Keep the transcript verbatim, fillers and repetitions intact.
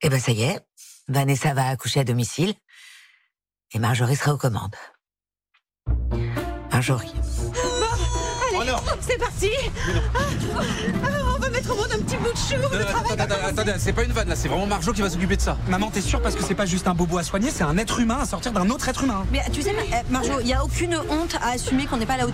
Eh ben ça y est, Vanessa va accoucher à domicile et Marjorie sera aux commandes. Marjorie. Allez, Oh non. c'est parti. Ah, ah, on va mettre au monde un petit bout de chou. Le Euh, travail attendez, va attendez, commencer. attendez, c'est pas une vanne là, c'est vraiment Marjo qui va s'occuper de ça. Maman, t'es sûre parce que c'est pas juste un bobo à soigner, c'est un être humain à sortir d'un autre être humain. Mais tu sais, euh, Marjo, il n'y a aucune honte à assumer qu'on n'est pas là